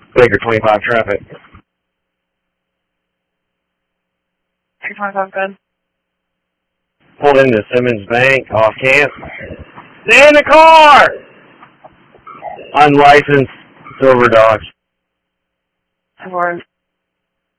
Baker 25 traffic. Baker 25 good. Pulled into Simmons Bank off camp. Stay in the car! Unlicensed Silver Dodge. Word.